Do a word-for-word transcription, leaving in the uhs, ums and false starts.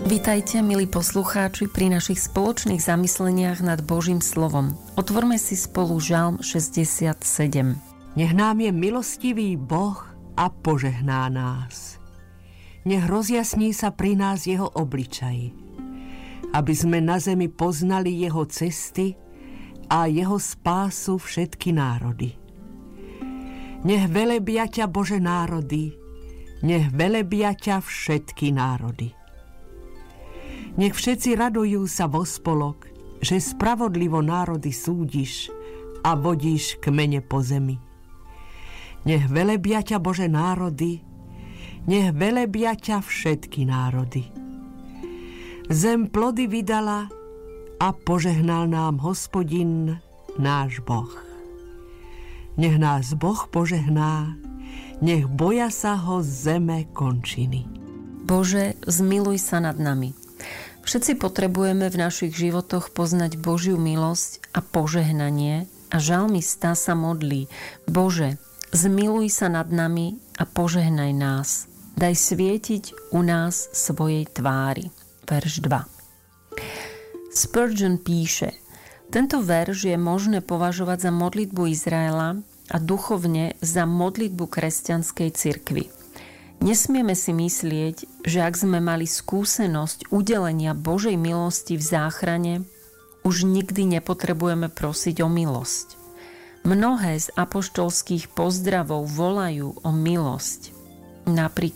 Vitajte, milí poslucháči, pri našich spoločných zamysleniach nad Božím slovom. Otvorme si spolu Žalm šesťdesiatsedem. Nech nám je milostivý Boh a požehná nás. Nech rozjasní sa pri nás jeho obličaj, aby sme na zemi poznali jeho cesty a jeho spásu všetky národy. Nech velebia ťa, Bože, národy, nech velebia ťa všetky národy. Nech všetci radujú sa vo spolok, že spravodlivo národy súdiš a vodíš kmene po zemi. Nech velebia ťa, Bože, národy, nech velebia ťa všetky národy. Zem plody vydala a požehnal nám Hospodin, náš Boh. Nech nás Boh požehná, nech boja sa ho zeme končiny. Bože, zmiluj sa nad nami. Všetci potrebujeme v našich životoch poznať Božiu milosť a požehnanie a žalmista sa modlí: Bože, zmiluj sa nad nami a požehnaj nás. Daj svietiť u nás svojej tvári. Verš dva. Spurgeon píše: tento verš je možné považovať za modlitbu Izraela a duchovne za modlitbu kresťanskej cirkvi. Nesmieme si myslieť, že ak sme mali skúsenosť udelenia Božej milosti v záchrane, už nikdy nepotrebujeme prosiť o milosť. Mnohé z apoštolských pozdravov volajú o milosť.